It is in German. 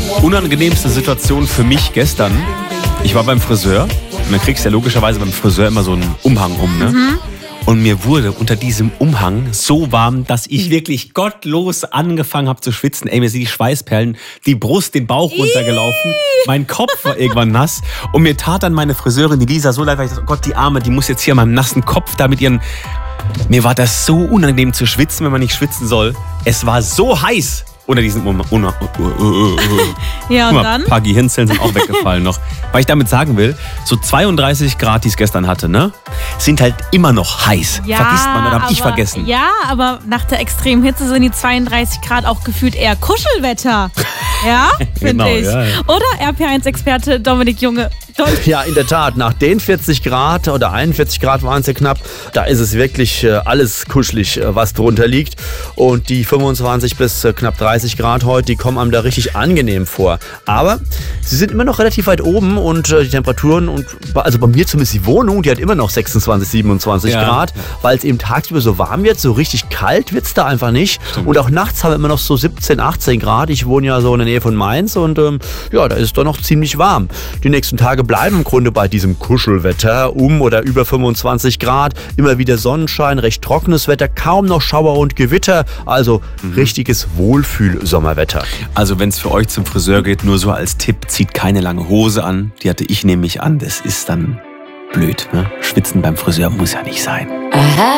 Unangenehmste Situation für mich gestern. Ich war beim Friseur. Und dann kriegst du ja logischerweise beim Friseur immer so einen Umhang um, ne? Und mir wurde unter diesem Umhang so warm, dass ich wirklich gottlos angefangen habe zu schwitzen. Ey, mir sind die Schweißperlen, die Brust, den Bauch runtergelaufen. Mein Kopf war irgendwann nass. Und mir tat dann meine Friseurin, die Lisa, so leid, weil ich dachte, oh Gott, die Arme, die muss jetzt hier an meinem nassen Kopf da mit ihren... Mir war das so unangenehm zu schwitzen, wenn man nicht schwitzen soll. Es war so heiß unter diesem Ja, und dann? Ein paar Gehirnzellen sind auch weggefallen noch. Weil ich damit sagen will, so 32 Grad, die es gestern hatte, ne, sind halt immer noch heiß. Ja, vergisst man, oder hab ich vergessen. Ja, aber nach der extremen Hitze sind die 32 Grad auch gefühlt eher Kuschelwetter. Ja, finde Genau, ich. ja. Oder RP1-Experte Dominik Junge. Ja, in der Tat, nach den 40 Grad oder 41 Grad waren es ja knapp, da ist es wirklich alles kuschelig, was drunter liegt. Und die 25 bis knapp 30 Grad heute, die kommen einem da richtig angenehm vor. Aber sie sind immer noch relativ weit oben und die Temperaturen, also bei mir zumindest die Wohnung, die hat immer noch 26, 27 Grad, weil es eben tagsüber so warm wird, so richtig kalt wird es da einfach nicht. Stimmt. Und auch nachts haben wir immer noch so 17, 18 Grad. Ich wohne ja so in der Nähe von Mainz und ja, da ist es doch noch ziemlich warm. Die nächsten Tage bleiben im Grunde bei diesem Kuschelwetter oder über 25 Grad. Immer wieder Sonnenschein, recht trockenes Wetter, kaum noch Schauer und Gewitter. Also richtiges Wohlfühl-Sommerwetter. Also wenn es für euch zum Friseur geht, nur so als Tipp, zieht keine lange Hose an. Die hatte ich nämlich an. Das ist dann blöd, ne? Schwitzen beim Friseur muss ja nicht sein. I had